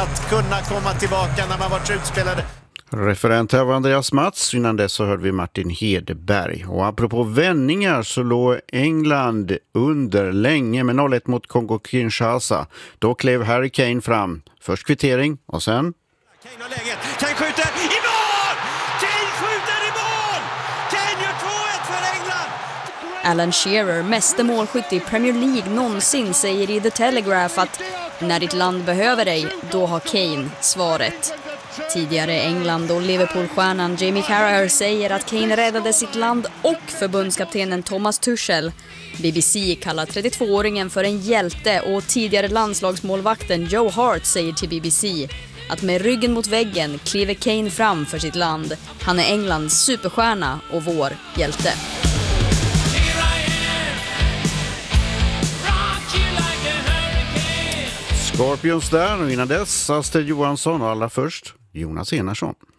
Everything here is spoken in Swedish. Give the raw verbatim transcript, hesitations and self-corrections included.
att kunna komma tillbaka när man varit utspelade. Referent här var Andreas Mats, innan dess så hörde vi Martin Hedeberg. Och apropå vändningar så låg England under länge med noll ett mot Kongo-Kinshasa. Då klev Harry Kane fram. Först kvittering och sen... Kane har läget, Kane skjuter i mål! Kane skjuter i mål! Kane gör två ett för England! Alan Shearer, meste målskytt i Premier League någonsin, säger i The Telegraph att när ditt land behöver dig, då har Kane svaret. Tidigare England- och Liverpool-stjärnan Jamie Carragher säger att Kane räddade sitt land och förbundskaptenen Thomas Tuchel. B B C kallar trettiotvååringen för en hjälte och tidigare landslagsmålvakten Joe Hart säger till B B C att med ryggen mot väggen kliver Kane fram för sitt land. Han är Englands superstjärna och vår hjälte. Scorpions där och innan dess Astrid Johansson och allra först Jonas Enarsson.